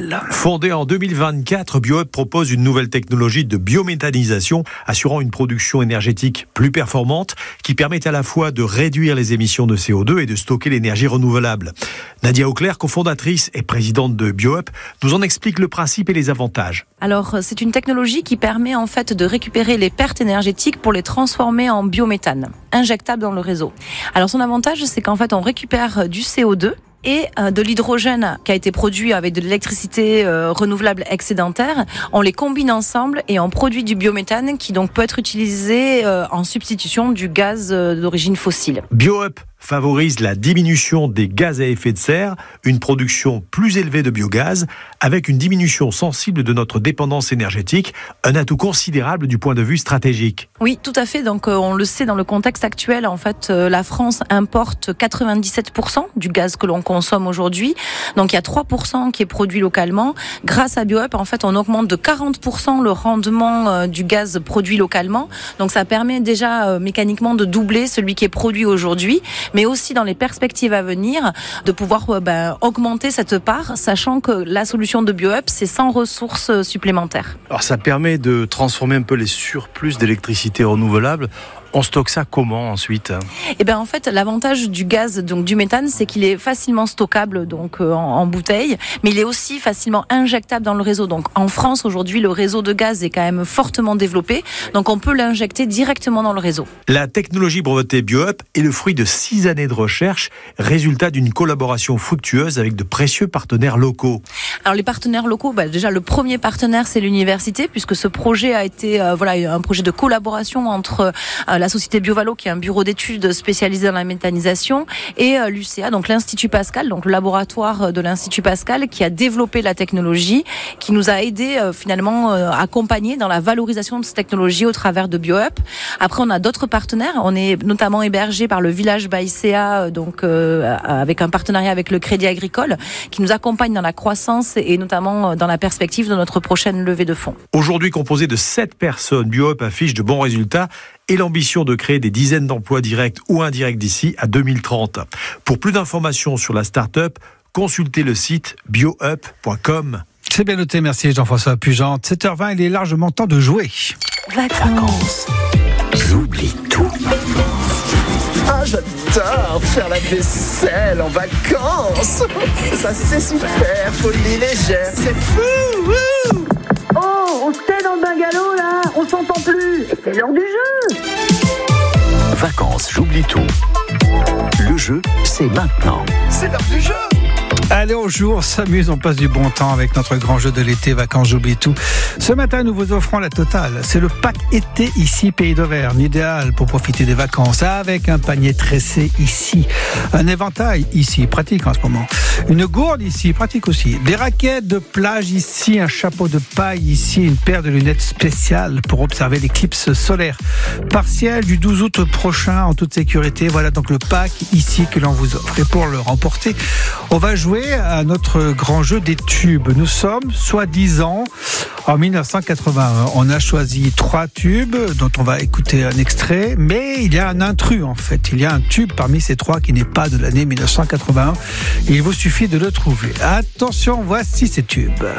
naturel. Fondé en 2024, BioUp propose une nouvelle technologie de biométhanisation assurant une production énergétique plus performante qui permet à la fois de réduire les émissions de CO2 et de stocker l'énergie renouvelable. Nadia Auclair, cofondatrice et présidente de BioUp, nous en explique le principe et les avantages. Alors, c'est une technologie qui permet en fait de récupérer les pertes énergétiques pour les transformer en biométhane, injectable dans le réseau. Alors, son avantage, c'est qu'en fait, on récupère du CO2 et de l'hydrogène qui a été produit avec de l'électricité renouvelable excédentaire. On les combine ensemble et on produit du biométhane qui donc peut être utilisé en substitution du gaz d'origine fossile. BioUp favorise la diminution des gaz à effet de serre, une production plus élevée de biogaz, avec une diminution sensible de notre dépendance énergétique, un atout considérable du point de vue stratégique. Oui, tout à fait. Donc, on le sait dans le contexte actuel, en fait, la France importe 97% du gaz que l'on consomme aujourd'hui. Donc, il y a 3% qui est produit localement. Grâce à BioUp, en fait, on augmente de 40% le rendement du gaz produit localement. Donc, ça permet déjà mécaniquement de doubler celui qui est produit aujourd'hui, mais aussi dans les perspectives à venir, de pouvoir augmenter cette part, sachant que la solution de BioUp, c'est sans ressources supplémentaires. Alors ça permet de transformer un peu les surplus d'électricité renouvelable. On stocke ça comment ensuite ? Eh bien, en fait, l'avantage du gaz, donc du méthane, c'est qu'il est facilement stockable donc en bouteille, mais il est aussi facilement injectable dans le réseau. Donc, en France, aujourd'hui, le réseau de gaz est quand même fortement développé, donc on peut l'injecter directement dans le réseau. La technologie brevetée BioUp est le fruit de 6 années de recherche, résultat d'une collaboration fructueuse avec de précieux partenaires locaux. Alors, les partenaires locaux, déjà, le premier partenaire, c'est l'université, puisque ce projet a été un projet de collaboration entre la société Biovalo, qui est un bureau d'études spécialisé dans la méthanisation, et l'UCA, donc l'Institut Pascal, donc le laboratoire de l'Institut Pascal, qui a développé la technologie, qui nous a aidé accompagner dans la valorisation de cette technologie au travers de BioUp. Après, on a d'autres partenaires. On est notamment hébergé par le village Baïséa, avec un partenariat avec le Crédit Agricole, qui nous accompagne dans la croissance et notamment dans la perspective de notre prochaine levée de fonds. Aujourd'hui composé de 7 personnes, BioUp affiche de bons résultats et l'ambition de créer des dizaines d'emplois directs ou indirects d'ici à 2030. Pour plus d'informations sur la start-up, consultez le site bioup.com. C'est bien noté, merci Jean-François Pugente. 7h20, il est largement temps de jouer. Vacances. J'oublie tout. Ah, j'adore faire la vaisselle en vacances. Ça, c'est super. Folie légère, c'est fou. Wouh. Oh, on se tait dans le bungalow là, on s'entend plus. C'est l'heure du jeu. Vacances, j'oublie tout. Le jeu, c'est maintenant. C'est l'heure du jeu. Allez, on joue, on s'amuse, on passe du bon temps avec notre grand jeu de l'été, Vacances, j'oublie tout. Ce matin, nous vous offrons la totale. C'est le pack été ici, Pays d'Auvergne, idéal pour profiter des vacances, avec un panier tressé ici, un éventail ici, pratique en ce moment, une gourde ici, pratique aussi, des raquettes de plage ici, un chapeau de paille ici, une paire de lunettes spéciales pour observer l'éclipse solaire partielle du 12 août prochain en toute sécurité. Voilà donc le pack ici que l'on vous offre. Et pour le remporter, on va jouer à notre grand jeu des tubes. Nous sommes soi-disant en 1981. On a choisi 3 tubes dont on va écouter un extrait, mais il y a un intrus en fait. Il y a un tube parmi ces 3 qui n'est pas de l'année 1981. Il vous suffit de le trouver. Attention, voici ces tubes.